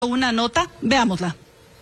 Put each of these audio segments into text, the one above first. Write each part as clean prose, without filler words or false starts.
Una nota, veámosla.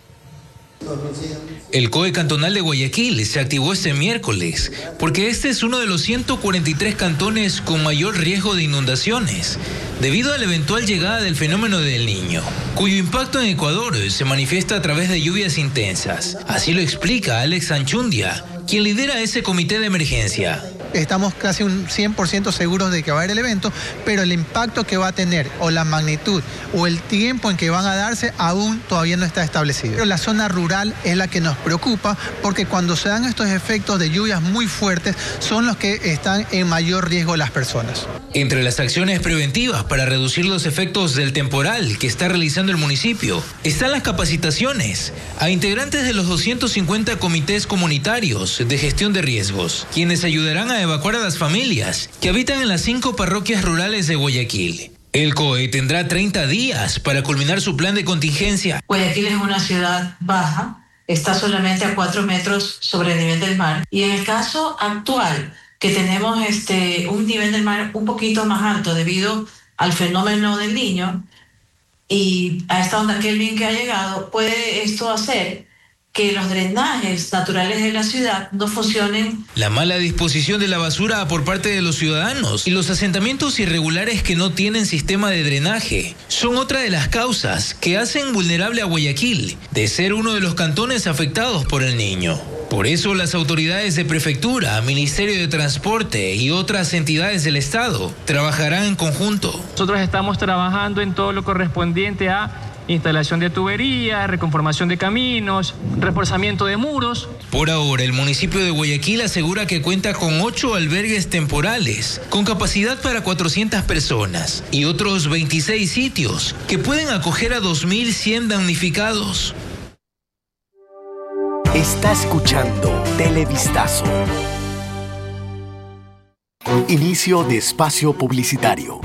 El COE cantonal de Guayaquil se activó este miércoles porque este es uno de los 143 cantones con mayor riesgo de inundaciones debido a la eventual llegada del fenómeno del Niño, cuyo impacto en Ecuador se manifiesta a través de lluvias intensas. Así lo explica Alex Anchundia, quien lidera ese comité de emergencia. Estamos casi un 100% seguros de que va a haber el evento, pero el impacto que va a tener, o la magnitud, o el tiempo en que van a darse, aún todavía no está establecido. Pero la zona rural es la que nos preocupa, porque cuando se dan estos efectos de lluvias muy fuertes, son los que están en mayor riesgo las personas. Entre las acciones preventivas para reducir los efectos del temporal que está realizando el municipio, están las capacitaciones a integrantes de los 250 comités comunitarios de gestión de riesgos, quienes ayudarán a evacuar a las familias que habitan en las 5 parroquias rurales de Guayaquil. El COE tendrá 30 días para culminar su plan de contingencia. Guayaquil es una ciudad baja, está solamente a 4 metros sobre el nivel del mar, y en el caso actual que tenemos un nivel del mar un poquito más alto debido al fenómeno del Niño y a esta onda Kelvin que ha llegado, puede esto hacer que los drenajes naturales de la ciudad no funcionen. La mala disposición de la basura por parte de los ciudadanos y los asentamientos irregulares que no tienen sistema de drenaje son otra de las causas que hacen vulnerable a Guayaquil de ser uno de los cantones afectados por el Niño. Por eso las autoridades de prefectura, Ministerio de Transporte y otras entidades del Estado trabajarán en conjunto. Nosotros estamos trabajando en todo lo correspondiente a instalación de tuberías, reconformación de caminos, reforzamiento de muros. Por ahora, el municipio de Guayaquil asegura que cuenta con 8 albergues temporales, con capacidad para 400 personas, y otros 26 sitios que pueden acoger a 2.100 damnificados. Está escuchando Televistazo. Inicio de espacio publicitario.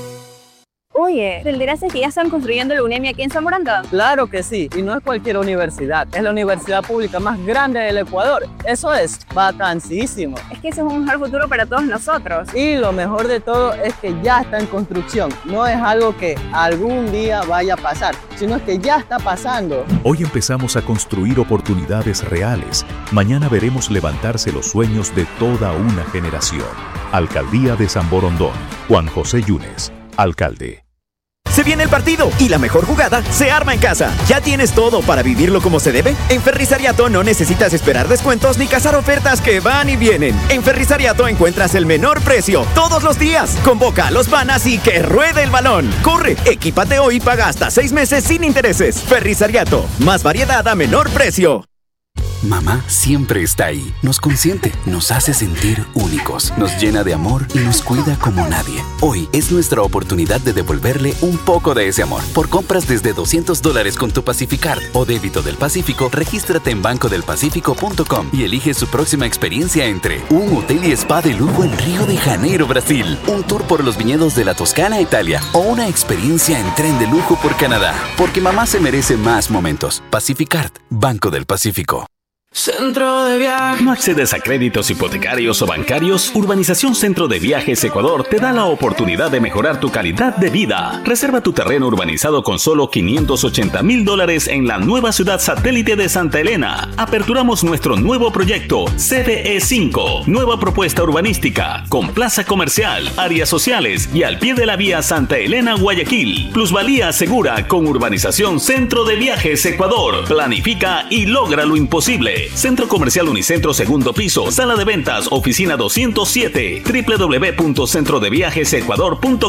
Oye, ¿te enteraste que ya están construyendo la UNEMI aquí en San Borondón? Claro que sí, y no es cualquier universidad, es la universidad pública más grande del Ecuador. Eso es vacancísimo. Es que ese es un mejor futuro para todos nosotros. Y lo mejor de todo es que ya está en construcción. No es algo que algún día vaya a pasar, sino que ya está pasando. Hoy empezamos a construir oportunidades reales. Mañana veremos levantarse los sueños de toda una generación. Alcaldía de San Borondón. Juan José Yunes, alcalde. Se viene el partido y la mejor jugada se arma en casa. ¿Ya tienes todo para vivirlo como se debe? En Ferrizariato no necesitas esperar descuentos ni cazar ofertas que van y vienen. En Ferrizariato encuentras el menor precio todos los días. Convoca a los panas y que ruede el balón. Corre, equípate hoy y paga hasta 6 meses sin intereses. Ferrizariato, más variedad a menor precio. Mamá siempre está ahí, nos consiente, nos hace sentir únicos, nos llena de amor y nos cuida como nadie. Hoy es nuestra oportunidad de devolverle un poco de ese amor. Por compras desde $200 con tu Pacificard o débito del Pacífico, regístrate en bancodelpacifico.com y elige su próxima experiencia entre un hotel y spa de lujo en Río de Janeiro, Brasil, un tour por los viñedos de la Toscana, Italia, o una experiencia en tren de lujo por Canadá. Porque mamá se merece más momentos. Pacificard, Banco del Pacífico. Centro de Viajes. ¿No accedes a créditos hipotecarios o bancarios? Urbanización Centro de Viajes Ecuador te da la oportunidad de mejorar tu calidad de vida. Reserva tu terreno urbanizado con solo $580,000 en la nueva ciudad satélite de Santa Elena. Aperturamos nuestro nuevo proyecto CDE 5, nueva propuesta urbanística con plaza comercial, áreas sociales y al pie de la vía Santa Elena Guayaquil. Plusvalía segura con Urbanización Centro de Viajes Ecuador. Planifica y logra lo imposible. Centro Comercial Unicentro, segundo piso, sala de ventas, oficina 207, www.centrodeviajesecuador.com.